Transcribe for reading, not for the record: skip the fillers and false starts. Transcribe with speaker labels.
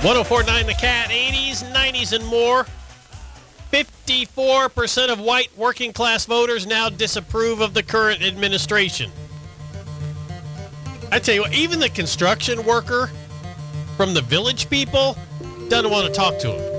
Speaker 1: 104.9 The Cat, 80s, 90s, and more. 54% of white working class voters now disapprove of the current administration. I tell you what, even the construction worker from the Village People doesn't want to talk to him.